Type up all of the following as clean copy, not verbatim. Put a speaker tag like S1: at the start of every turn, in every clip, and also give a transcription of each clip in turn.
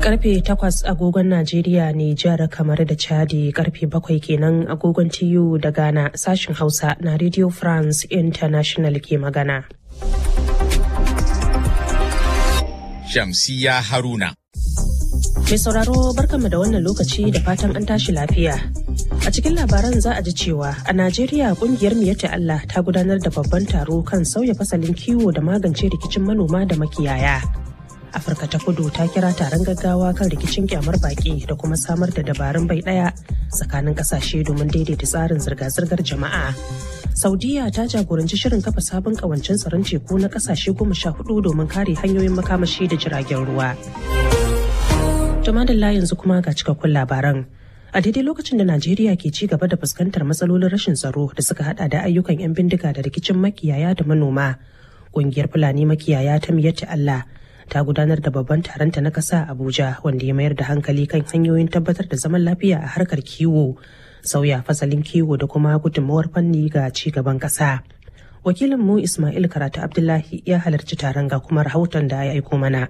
S1: Karfe 8 agogon Najeriya, Nijar, kamar da Chadi, karfe 7 kenan agogon TU da Ghana. Sashin Hausa na Radio France International ke magana.
S2: Shamsiya Haruna.
S1: Mai sauraro, barkanmu da wannan lokaci da fatan an tashi lafiya. A cikin labaran za a ji cewa a Najeriya kungiyar Miyatta Allah ta gudanar da babban taro kan sauya fasalin kiwo da magance rikicin manoma da makiyaya. Afirka ta Kudu ta kira taron gaggawa kan rikicin kyamar baki da kuma samar da dabarun bai daya tsakanin kasashe domin daidaita tsarin zirga-zirgar jama'a. Saudiya ta jagoranci shirin kafa sabon kawancen tsaron teku na kasashe 14 domin kare hanyoyin makamashi da jiragen ruwa. Tumadalla yanzu kuma ga cikakkun labaran. A daidai lokacin da Najeriya ke ci gaba da fuskantar matsalolin rashin tsaro da suka hada da ayyukan 'yan bindiga da rikicin makiyaya da manoma, ƙungiyar Fulani makiyaya ta Miyatta Allah ta gudanar da babban taronta na ƙasa Abuja wanda ya mayar da hankali kan hanyoyin tabbatar da zaman lafiya a harkar kiwo, sauya fasalin kiwo da kuma gudunmawar fanni ga ci gaban ƙasa. Wakilinmu Ismail Karatu Abdullahi ya halarci taron ga kuma rahoton da ya aiko mana.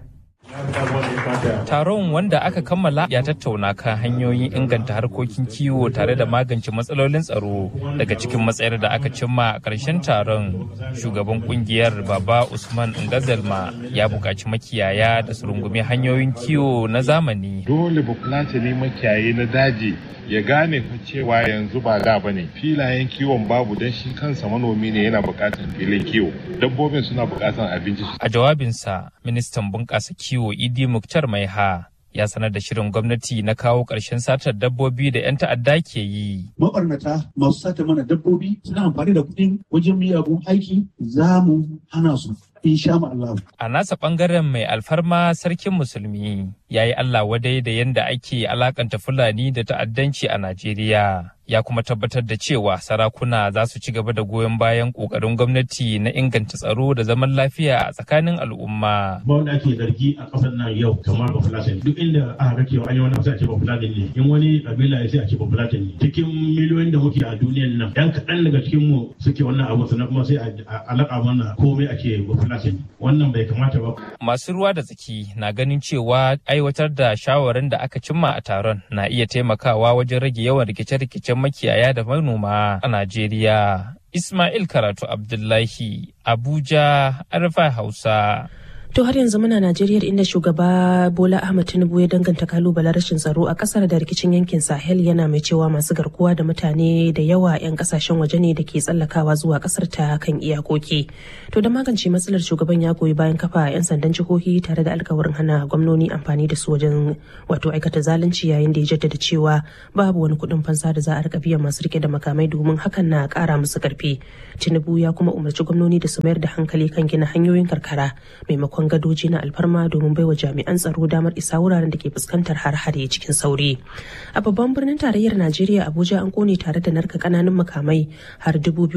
S3: Taron wanda aka kammala ya tattauna kan hanyoyin inganta harkokin kiwo tare da magance matsalolin tsaro. Daga cikin matsayar da aka cimma a ƙarshen taron, shugaban kungiyar Baba Usman Ngazalma ya buƙaci makiyaya da su rungumi hanyoyin kiwo na zamani.
S4: Dole bafulatani makiyayi na daji ya gane fa cewa yanzu ba da bane, filayen kiwon babu, don shi kansa manomi ne yana buƙatar filin kiwo, dabbobin suna buƙatar abinci. A
S3: jawabinsa, ministan bunƙasa kiwo Idi Muktar Maiha ya sanar da shirin gwamnati na kawo ƙarshen satar dabbobi da 'yan ta'adda ke yi.
S5: Mabarnata masu sata mana dabbobi suna amfani da kuɗin wajen miyagun aiki, za mu hana su. Insha Allah.
S3: A nasa ɓangaren mai alfarma sarkin musulmi ya yi Allah wadai da yadda ake alakanta Fulani da ta'addanci a Najeriya. Ya kuma tabbatar da cewa sarakuna za su ci gaba da goyon bayan ƙoƙarin gwamnati na inganta tsaro da zaman lafiya a tsakanin al'umma.
S6: Ba wanda ake zargi a ƙasar nan yau kamar Bafulatani. Duk inda aka ga cewa an yi wani sai a ce Bafulatani ne. In wani ƙabila ya sai a ce Bafulatani ne. Cikin miliyoyin da muke a duniyar nan, ɗan kaɗan daga cikin mu suke wannan abu, sannan kuma sai a alaƙa mana komai ake Bafulatani. Wannan bai kamata ba.
S3: Masu ruwa da tsaki na ganin cewa aiwatar da shawarin da aka cimma a taron na iya taimakawa wajen rage yawan rikice-rikicen makiyaya da manoma a Najeriya. Ismail Karatu Abdullahi, Abuja, Arfa Hausa.
S1: To har yanzu muna Najeriya, inda shugaba Bola Ahmed Tinubu ya danganta kalubalen rashin tsaro a kasar da rikicin yankin Sahel, yana mai cewa masu garkuwa da mutane da yawa 'yan kasashen waje ne da ke tsallakawa zuwa kasar ta kan iyakoki. To da magance matsalar, shugaban ya goyi bayan kafa 'yan sandan jihohi tare da alkawarin hana gwamnoni amfani da su wajen aikata zalunci, yayin da ya jaddada cewa babu wani kuɗin fansa da za a rika biyan masu rike da makamai domin hakan na ƙara musu ƙarfi. Tinubu ya kuma umarci gwamnoni da su mayar da hankali kan gina hanyoyin karkara maimakon gadoji na alfarma domin baiwa jami'an tsaro damar isa wuraren da ke fuskantar har-hare cikin sauri. A babban birnin tarayyar Najeriya, Abuja, an kone tare da narka kananan makamai har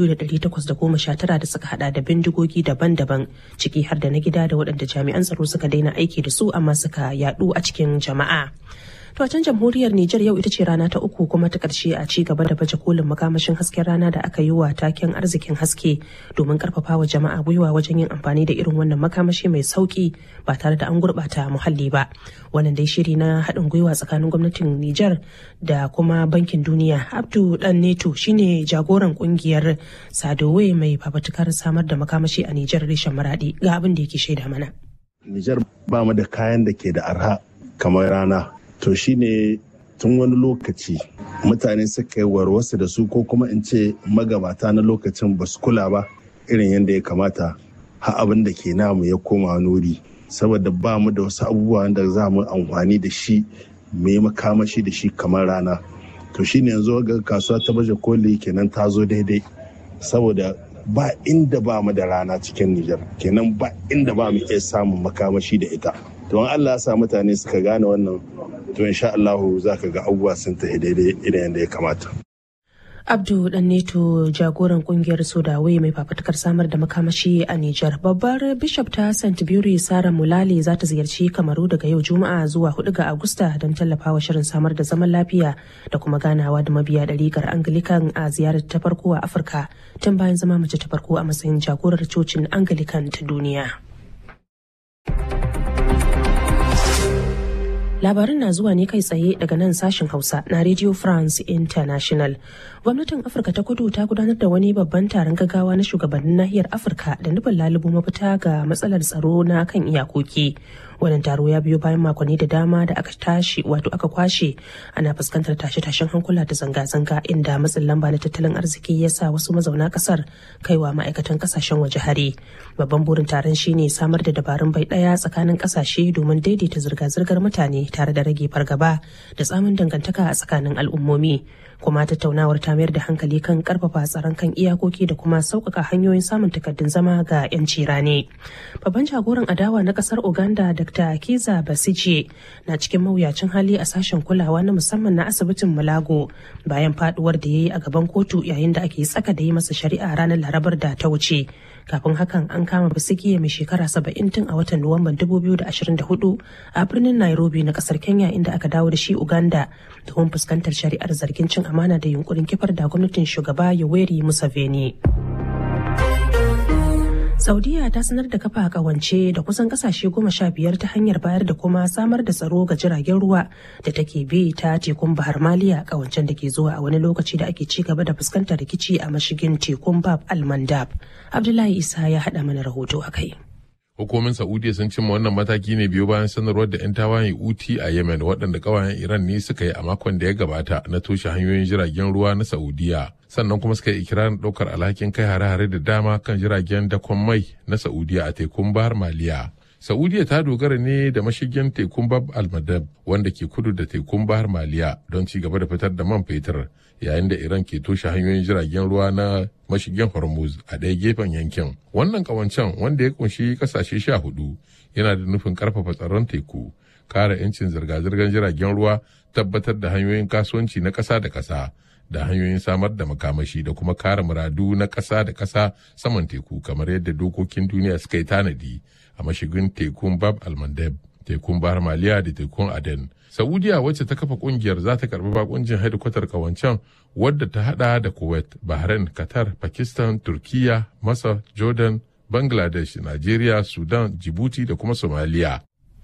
S1: 2,819 da suka hada da bindigogi daban-daban, ciki har da na gida da waɗanda jami'an tsaro suka daina aiki da su amma suka yadu a cikin jama'a. To a can jamhuriyar Nijar, yau ita ce rana ta uku kuma ta ƙarshe a ci gaba da baje kolin makamashin hasken rana da aka yi wa taken arzikin haske domin karfafa wa jama'a gwiwa wajen yin amfani da irin wannan makamashi mai sauki ba tare da an gurɓata muhalli ba. Wannan dai shiri na haɗin gwiwa tsakanin gwamnatin Nijar da kuma Bankin Duniya. Abdu Dan Neto shine jagoran ƙungiyar Sadowe mai fafatukar samar da makamashi a Nijar reshen Maradi, ga abin da yake shaida mana.
S7: Nijar ba mu da kayan da ke da arha kamar rana. To shine tun wani lokaci mutane suka yi warwasu da su, ko kuma in ce magabata na lokacin ba su kula ba irin yadda ya kamata, har abin da ke namu ya koma nuri, saboda ba mu da wasu abubuwa da za mu amfani da shi mai makamashi da shi kamar rana. To shine yanzu ga kasuwa ta baje koli kenan ta zo daidai, saboda ba inda ba mu da rana cikin Nijar, kenan ba inda ba mu iya samun makamashi da ita. To Allah ya sa mutane suka gane wannan, to insha Allah za ka ga abubuwa sun tafi daidai irin yadda ya kamata.
S1: Abdu Dan Neto, jagoran kungiyar Sodawe mai fafutukar samar da makamashi a Nijar. Babbar Bishop ta St. Buri Sara Mulale za ta ziyarci Kamaru daga yau Juma'a zuwa 4 ga Agusta don tallafawa shirin samar da zaman lafiya da kuma ganawa da mabiya ɗariƙar Anglican a ziyarar ta farko a Afirka tun bayan zama mace ta farko a matsayin jagorar cocin Anglican ta duniya. Labarin na zuwa ne kai tsaye daga nan sashen Hausa na Radio France International. Gwamnatin Afirka ta Kudu ta gudanar da wani babban taron gaggawa na shugabannin nahiyar Afirka da nufin lalubo mafita ga matsalar tsaro na kan iyakoki. Wannan taro ya biyo bayan makonni da dama da aka kwashe ana fuskantar tashe-tashen hankula da zanga-zanga inda matsin lamba na tattalin arziki ya sa wasu mazauna kasar kaiwa ma'aikatan kasashen waje hari. Babban burin taron shine samar da dabarun bai daya tsakanin kasashe domin daidaita zirga-zirgar mutane tare da rage fargaba da tsamin dangantaka a tsakanin al'ummomi. Kuma tattaunawar ta mayar da hankali kan karfafa tsaron kan iyakoki da kuma sauƙaƙa hanyoyin samun takardun zama ga 'yanci rani. Babban jagoran adawa na ƙasar Uganda Dr. Kiza Basije na cikin mawuyacin hali a sashen kulawa na musamman na asibitin Mulago bayan faduwar da ya yi a gaban kotu yayin da ake tsaka da yi masa shari'a ranar Larabar da ta wuce. Kafin hakan an kama Basige mai shekara 70 tun a watan Nuwamban 2024 a birnin Nairobi na ƙasar Kenya inda aka dawo da shi Uganda domin fuskantar shari'ar zargin cin amana da yunkurin kifar da gwamnatin shugaba Yoweri Museveni. Saudiya ta sanar da kafa kawance da kusan kasashe 15 ta hanyar bayar da kuma samar da tsaro ga jiragen ruwa da take bi ta tekun Bahar Maliya, kawancen da ke zuwa a wani lokaci da ake ci gaba da fuskantar rikici a mashigin tekun Bab al-Mandab. Abdullahi Isa ya haɗa mana rahoto a kai.
S2: Hukumomin Saudiya sun cimma wannan mataki ne biyo bayan sanarwar da 'yan tawayen Houthi a Yemen waɗanda ƙawayen Iran ne suka yi a makon da ya gabata na toshe hanyoyin jiragen ruwa na Saudiya. Sannan kuma suka yi ikirarin ɗaukar alhakin kai hare-hare da dama kan jiragen dakon mai na Saudiya a tekun Bahar Maliya. Saudiya ta dogara ne da mashigin tekun Bab al-Mandab wanda ke kudu da tekun Bahar Maliya don ci gaba da fitar da man fetur, yayin da Iran ke toshe hanyoyin jiragen ruwa na mashigin Hormuz a ɗaya gefen yankin. Wannan ƙawancen wanda ya kunshi ƙasashe 14 yana da nufin ƙarfafa tsaron teku, kare 'yancin zirga-zirgar jiragen ruwa, tabbatar da hanyoyin kasuwanci na ƙasa da ƙasa, da hanyoyin samar da makamashi da kuma kare muradu na ƙasa da ƙasa saman teku kamar yadda dokokin duniya suka yi tanadi a mashigin tekun Bab al-Mandab, tekun Bahar Maliya da tekun Aden. Saudiya wacce ta kafa kungiyar za ta karbi bakuncin hedikwatar kawancen wadda ta hada da Kuwait, Bahrain, Qatar, Pakistan, Turkiya, Masar, Jordan, Bangladesh, Najeriya, Sudan, Djibouti da kuma Somalia.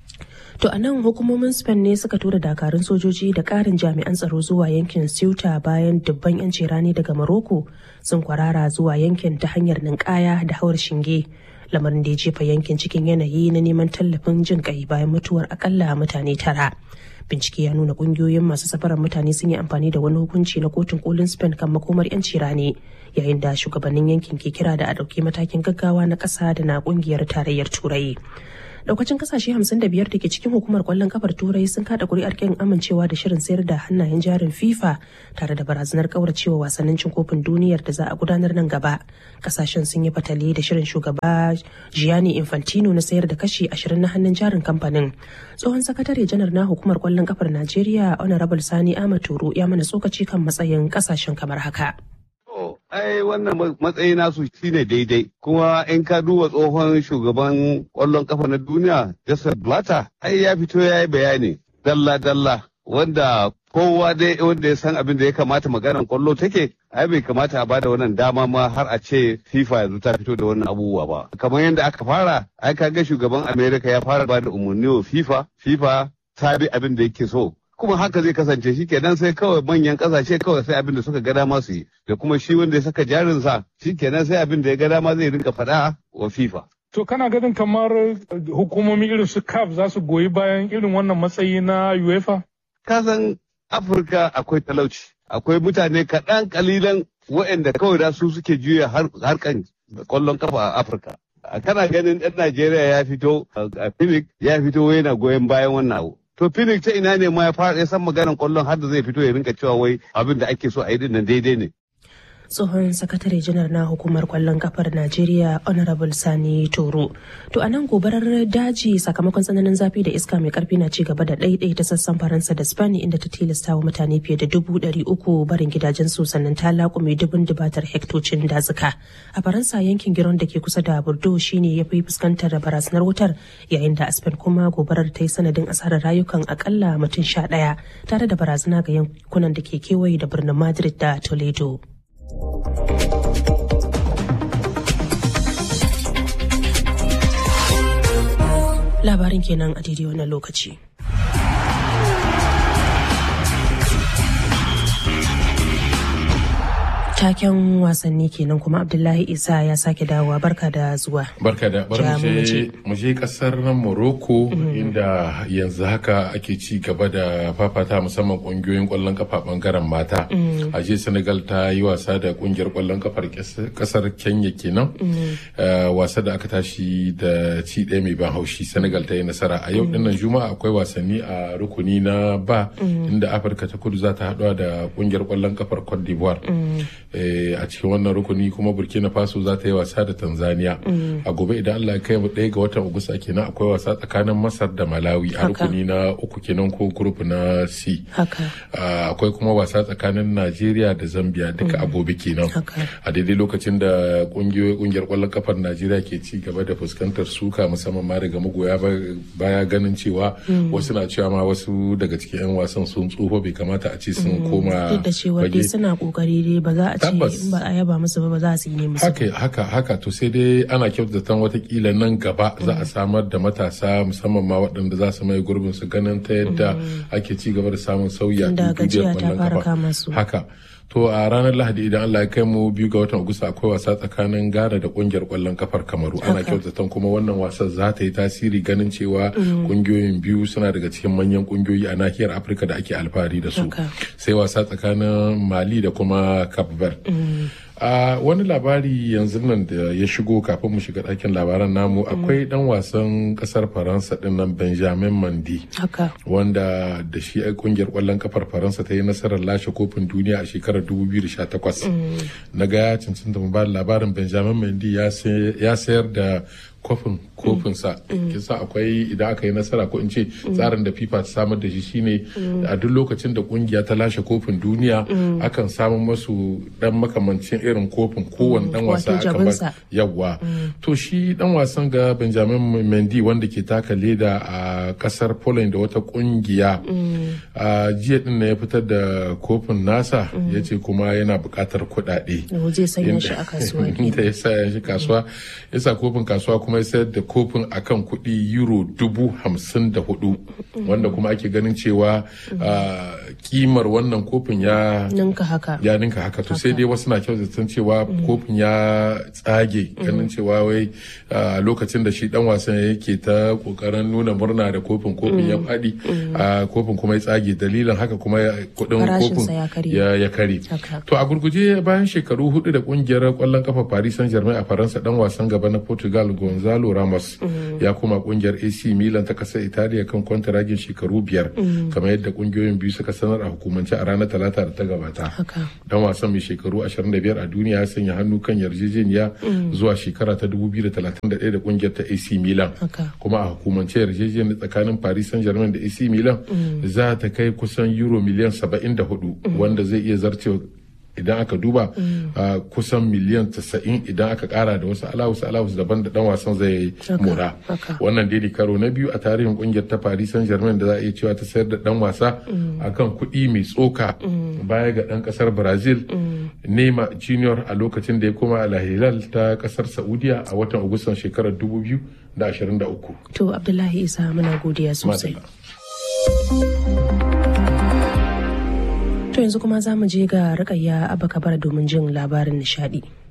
S1: To a nan hukumomin Spain ne suka tura dakarun sojoji da ƙarin jami'an tsaro zuwa yankin Ceuta bayan dubban 'yanci rani daga Morocco sun kwarara zuwa yankin ta hanyar ninkaya da hawar shinge. Lamarin da ya jefa yankin cikin yanayi na neman tallafin jin kai bayan mutuwar akalla mutane 9. Bincike ya nuna kungiyoyin masu safarar mutane sun yi amfani da wani hukunci na kotun kolin Spain kan makomar 'yanci rani, yayin da shugabannin yankin ke kira da a ɗauki matakin gaggawa na ƙasa da na ƙungiyar tarayyar Turai. Daukacin kasashe 55 da ke cikin hukumar kwallon kafar Turai sun kada kuri'ar kin amincewa da shirin sayar da hannayen jarin FIFA tare da barazanar kauracewa wasannin cin kofin duniyar da za a gudanar nan gaba. Kasashen sun yi fatali da shirin shugaba Gianni Infantino na sayar da kashi 20 na hannun jarin kamfanin. Tsohon sakatare janar na hukumar kwallon kafar Najeriya Honorable Sani Ahmad Turo ya mana tsokaci kan matsayin kasashen kamar haka.
S8: Ai wannan matsayi nasu shine daidai, kuma in ka duba tsohon shugaban kwallon kafa na duniya Joseph Blatter ai ya fito ya yi bayani dalla-dalla wanda kowa dai wanda ya san abin da ya kamata maganar kwallo take, ai bai kamata a bada wannan dama ma har a ce FIFA yanzu ta fito da wannan abubuwa ba. Kamar yadda aka fara, ai kaga shugaban America ya fara bada umarni wa FIFA ta bi abin da yake so. Kuma haka zai kasance shi kenan sai kawai manyan kasashe kawai sai abin da suka ga dama su yi, da kuma shi wanda ya saka jarinsa shi kenan sai abin da ya ga dama zai rinka faɗa wa FIFA.
S9: To kana ganin kamar hukumomi irin su CAF za su goyi bayan irin wannan matsayi na UEFA?
S8: Kasan Afirka akwai talauci, akwai mutane kaɗan kalilan waɗanda kawai da su suke juya harkan kwallon kafa a Afirka. Kana ganin ɗan Najeriya ya fito a Phoenix ya fito yana goyon bayan wannan abu. To Phoenix ta ina ne ma ya san maganar kwallon har da zai fito ya rinka cewa wai abin da ake so a yi din nan daidai ne.
S1: Tsohon sakatare janar na hukumar kwallon kafar Najeriya Honorable Sani Toro. To a nan gobarar daji sakamakon tsananin zafi da iska mai karfi na ci gaba da ɗaiɗaita sassan Faransa da Spain inda ta tilasta wa mutane fiye da 300,000 barin gidajensu sannan ta laƙume dubun dubatar hektocin dazuka. A Faransa yankin Giron da ke kusa da Bordeaux shine ya fi fuskantar barazanar wutar, yayin da a Spain kuma gobarar ta yi sanadin asarar rayukan akalla mutum 11 tare da barazana ga yankunan da ke kewaye da birnin Madrid da Toledo. Labarin kenan a daidai wannan lokaci. Taken wasanni kenan kuma Abdullahi Isa ya sake dawowa. Barka da zuwa.
S2: Barka da mu je kasar Morocco inda yanzu haka ake ci gaba da fafata musamman kungiyoyin kwallon kafa bangaren mata. A je Senegal ta yi wasa da kungiyar kwallon kafar kasar Kenya kenan. Wasa da aka tashi da ci ɗaya mai ban haushi, Senegal ta yi nasara. A yau dinnan Juma'a akwai wasanni a rukuni na ba inda Afirka ta Kudu za ta haɗuwa da kungiyar kwallon kafar Cote d'Ivoire. A cikin wannan rukuni kuma Burkina Faso za ta yi wasa da Tanzania. A gobe idan Allah ya kai mu 1 ga watan Agusta kenan akwai wasa tsakanin Masar da Malawi a rukuni na 3 kenan ko group na C. Akwai kuma wasa tsakanin Najeriya da Zambia duka a gobe kenan. A daidai lokacin da kungiyar kwallon kafar Najeriya ke ci gaba da fuskantar suka musamman ma daga magoya baya ganin cewa wasu na cewa ma wasu daga cikin 'yan wasan sun tsufa bai kamata a ce sun koma
S1: duk da cewa dai suna kokari dai ba za a ce in ba a yaba musu ba za su yi ne musu.
S2: Haka to sai dai ana kyautata watakila nan gaba za a samar da matasa musamman ma waɗanda za su mai gurbin su ganin ta yadda ake ci gaba da samun sauyi a duniyar kwallon kafa. Haka. To a ranar Lahadi idan Allah ya kai mu 2 ga watan Agusta akwai wasa tsakanin Ghana da kungiyar kwallon kafar Kamaru. Ana kyautatan kuma wannan wasan za ta yi tasiri ganin cewa kungiyoyin biyu suna daga cikin manyan kungiyoyi a nahiyar Afirka da ake alfahari da su. Sai wasa tsakanin Mali da kuma Cape Verde. Wani labari yanzu nan da ya shigo kafin mu shiga ɗakin labaran namu akwai ɗan wasan ƙasar Faransa ɗin nan Benjamin Mendy wanda da shi kungiyar ƙwallon kafar Faransa ta yi nasarar lashe kofin duniya a shekarar 2018. Na ga ya cancanta mu ba labarin Benjamin Mendy ya sayar da kofinsa kisa akwai idan aka yi nasara ko in ce tsarin da FIFA ta samar da shi shine a duk lokacin da kungiya ta lashe kofin duniya akan samu masu dan makamancin irin kofin kowane dan wasa akan ba yawa to shi dan wasan ga Benjamin Mendy wanda ke taka leda a kasar Poland da wata kungiya a jiya din ya fitar da kofin nasa yace kuma yana buƙatar kuɗaɗe
S1: zai sanya shi a kasuwa
S2: inda ya sanya shi kasuwa yasa kofin kasuwa kuma ya sayar da kofin akan kuɗi euro 54,000 wanda kuma ake ganin cewa kimar wannan kofin ya ninka haka to sai dai wasu na kyautata cewa kofin ya tsage ganin cewa wai lokacin da shi dan wasan yake ta kokarin nuna murna da kofin ya faɗi kofin kuma ya tsage dalilin haka kuma kuɗin kofin ya kare to a gurguje bayan shekaru 4 da kungiyar kwallon kafa Paris Saint-Germain a Faransa dan wasan gaba na Portugal Gonzalo Ramos ya koma kungiyar AC Milan ta kasar Italiya kan kwantaragin shekaru 5 kamar yadda kungiyoyin biyu suka sanar a hukumance a ranar Talata da ta gabata. Dan wasan mai shekaru 25 a duniya ya sanya hannu kan yarjejeniya zuwa shekara ta 2031 da kungiyar ta AC Milan. Kuma a hukumance yarjejeniyar tsakanin Paris Saint-Germain da AC Milan za ta kai kusan euro miliyan 74 wanda zai iya zarcewa idan aka duba kusan miliyan 90 idan aka kara da wasu alawus daban da dan wasan zai mora wannan daidai karo na biyu a tarihin kungiyar ta Paris Saint-Germain da za a iya cewa ta sayar da dan wasa akan kuɗi mai tsoka baya ga dan kasar Brazil Neymar Junior a lokacin da ya koma Al Hilal ta kasar Saudiya a watan Agustan shekarar 2023.
S1: To Abdullahi Isa muna godiya sosai. To yanzu kuma za mu je ga Rukayya Abba Kabara domin jin labarin nishadi.